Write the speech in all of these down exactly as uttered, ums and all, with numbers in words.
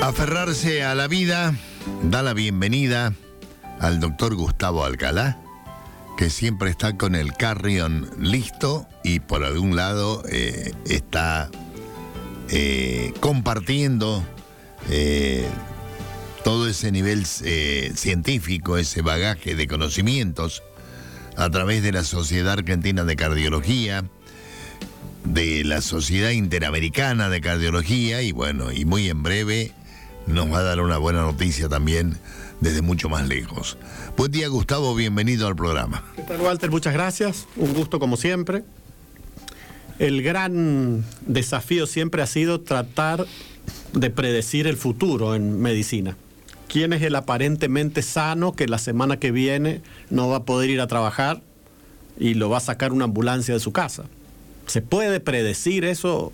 Aferrarse a la vida da la bienvenida al doctor Gustavo Alcalá, que siempre está con el carrión listo y por algún lado eh, está eh, compartiendo eh, todo ese nivel eh, científico, ese bagaje de conocimientos a través de la Sociedad Argentina de Cardiología, de la Sociedad Interamericana de Cardiología y bueno, y muy en breve nos va a dar una buena noticia también desde mucho más lejos. Buen día, Gustavo, bienvenido al programa. ¿Qué tal, Walter? Muchas gracias, un gusto como siempre. El gran desafío siempre ha sido tratar de predecir el futuro en medicina. ¿Quién es el aparentemente sano que la semana que viene no va a poder ir a trabajar y lo va a sacar una ambulancia de su casa? ¿Se puede predecir eso?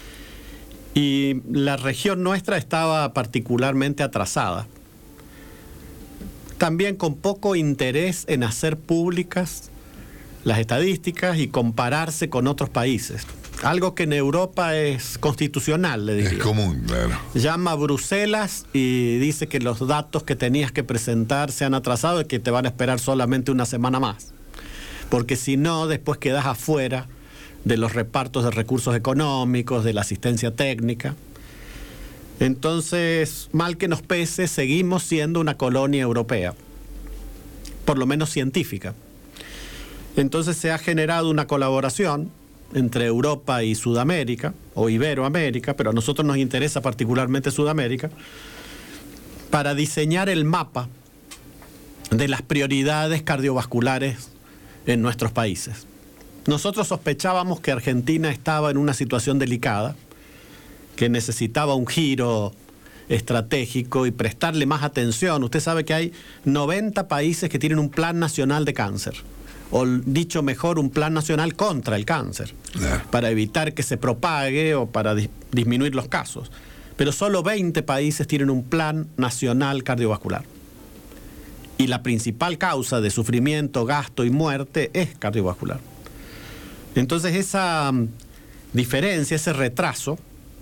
Y la región nuestra estaba particularmente atrasada. También con poco interés en hacer públicas las estadísticas y compararse con otros países. Algo que en Europa es constitucional, le diría. Es común, claro. Llama a Bruselas y dice que los datos que tenías que presentar se han atrasado y que te van a esperar solamente una semana más. Porque si no, después quedas afuera de los repartos de recursos económicos, de la asistencia técnica. Entonces, mal que nos pese, seguimos siendo una colonia europea, por lo menos científica. Entonces se ha generado una colaboración entre Europa y Sudamérica, o Iberoamérica, pero a nosotros nos interesa particularmente Sudamérica, para diseñar el mapa de las prioridades cardiovasculares en nuestros países. Nosotros sospechábamos que Argentina estaba en una situación delicada, que necesitaba un giro estratégico y prestarle más atención. Usted sabe que hay noventa países que tienen un plan nacional de cáncer, o dicho mejor, un plan nacional contra el cáncer, claro, para evitar que se propague o para dis- disminuir los casos. Pero solo veinte países tienen un plan nacional cardiovascular. Y la principal causa de sufrimiento, gasto y muerte es cardiovascular. Entonces esa diferencia, ese retraso,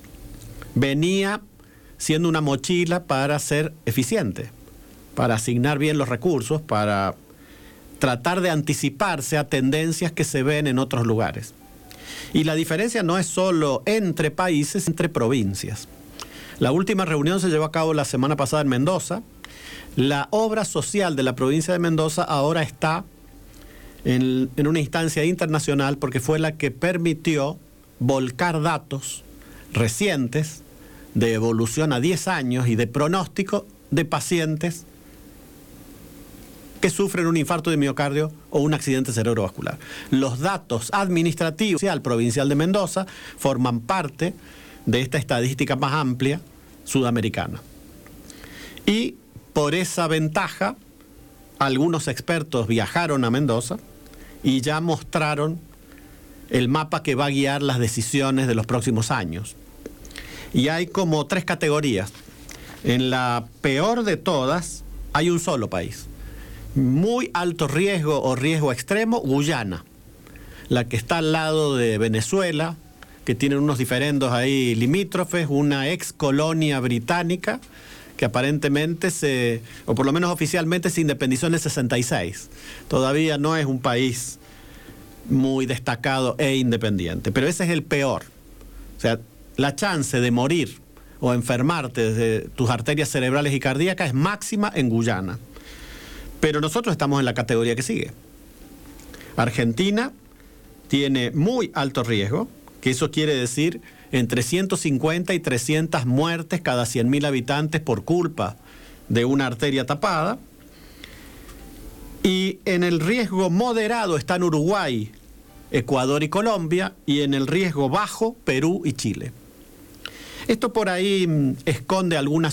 venía siendo una mochila para ser eficiente, para asignar bien los recursos, para tratar de anticiparse a tendencias que se ven en otros lugares. Y la diferencia no es solo entre países, entre provincias. La última reunión se llevó a cabo la semana pasada en Mendoza. La obra social de la provincia de Mendoza ahora está en, en una instancia internacional porque fue la que permitió volcar datos recientes de evolución a diez años y de pronóstico de pacientes que sufren un infarto de miocardio o un accidente cerebrovascular. Los datos administrativos del provincial de Mendoza forman parte de esta estadística más amplia sudamericana. Y por esa ventaja, algunos expertos viajaron a Mendoza y ya mostraron el mapa que va a guiar las decisiones de los próximos años. Y hay como tres categorías. En la peor de todas, hay un solo país. Muy alto riesgo o riesgo extremo, Guyana, la que está al lado de Venezuela, que tienen unos diferendos ahí limítrofes, una ex colonia británica que aparentemente se, o por lo menos oficialmente se independizó en el sesenta y seis. Todavía no es un país muy destacado e independiente, pero ese es el peor. O sea, la chance de morir o enfermarte de tus arterias cerebrales y cardíacas es máxima en Guyana. Pero nosotros estamos en la categoría que sigue. Argentina tiene muy alto riesgo, que eso quiere decir entre ciento cincuenta y trescientas muertes cada cien mil habitantes por culpa de una arteria tapada. Y en el riesgo moderado están Uruguay, Ecuador y Colombia, y en el riesgo bajo Perú y Chile. Esto por ahí esconde algunas